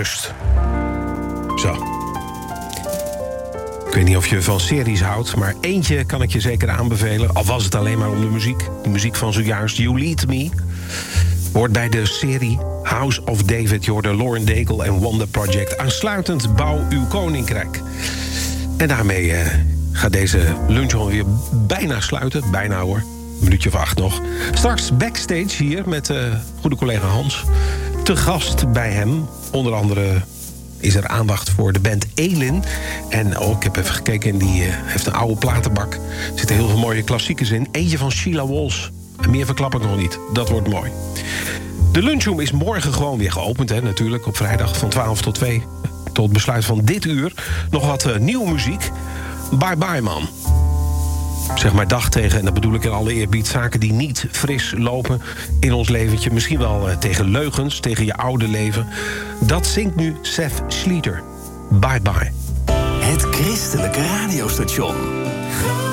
rust. Zo. Ik weet niet of je van series houdt, maar eentje kan ik je zeker aanbevelen. Al was het alleen maar om de muziek. De muziek van zojuist, You Lead Me. Hoort bij de serie House of David. Je hoorde Lauren Daigle en Wonder Project. Aansluitend Bouw uw Koninkrijk. En daarmee gaat deze lunch alweer bijna sluiten. Bijna hoor. Een minuutje of 8 nog. Straks backstage hier met goede collega Hans. Te gast bij hem. Onder andere is er aandacht voor de band Elin. En ik heb even gekeken en die heeft een oude platenbak. Er zitten heel veel mooie klassiekers in. Eentje van Sheila Walls. En meer verklap ik nog niet. Dat wordt mooi. De lunchroom is morgen gewoon weer geopend, hè, natuurlijk. Op vrijdag van 12 tot 2. Tot besluit van dit uur. Nog wat nieuwe muziek. Bye bye man. Zeg maar dag tegen, en dat bedoel ik in alle eerbied, zaken die niet fris lopen in ons leventje. Misschien wel tegen leugens, tegen je oude leven. Dat zingt nu Seth Schleter. Bye bye. Het christelijke radiostation.